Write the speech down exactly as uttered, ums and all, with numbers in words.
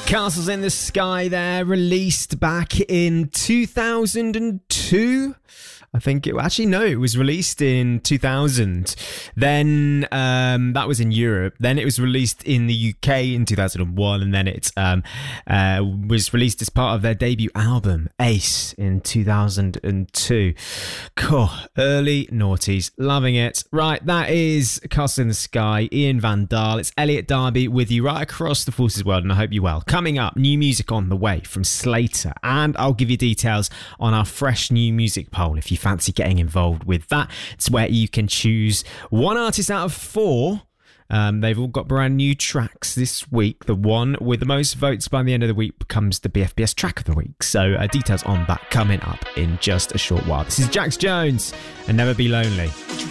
Castles in the Sky there, released back in two thousand two. I think it actually no, it was released in two thousand. Then um, that was in Europe. Then it was released in the U K in two thousand one, and then it um, uh, was released as part of their debut album Ace in two thousand two. Cool, early noughties, loving it. Right, that is Castle in the Sky, Ian Van Dahl. It's Elliot Darby with you right across the Forces world, and I hope you're well. Coming up, new music on the way from Slater, and I'll give you details on our fresh new music poll if you fancy getting involved with that. It's where you can choose one artist out of four. Um, they've all got brand new tracks this week. The one with the most votes by the end of the week becomes the B F B S track of the week. So uh, details on that coming up in just a short while. This is Jax Jones and Never Be Lonely.